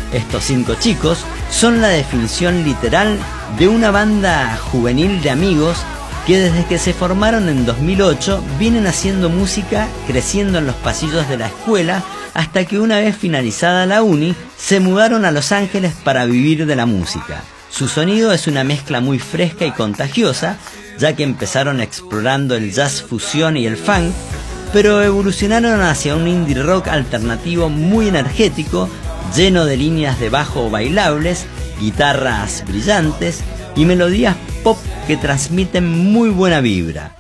Estos 5 chicos son la definición literal de una banda juvenil de amigos que desde que se formaron en 2008 vienen haciendo música, creciendo en los pasillos de la escuela, hasta que una vez finalizada la uni, se mudaron a Los Ángeles para vivir de la música. Su sonido es una mezcla muy fresca y contagiosa, ya que empezaron explorando el jazz fusión y el funk, pero evolucionaron hacia un indie rock alternativo muy energético, lleno de líneas de bajo bailables, guitarras brillantes y melodías pop que transmiten muy buena vibra.